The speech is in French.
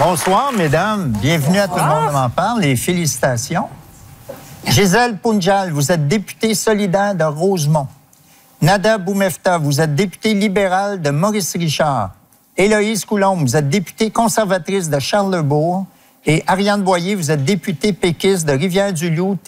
Bonsoir, mesdames. Bienvenue à Tout le monde m'en parle et félicitations. Gisèle Punjal, vous êtes députée solidaire de Rosemont. Nada Boumefta, vous êtes députée libérale de Maurice-Richard. Héloïse Coulombe, vous êtes députée conservatrice de Charlesbourg. Et Ariane Boyer, vous êtes députée péquiste de Rivière-du-Loup.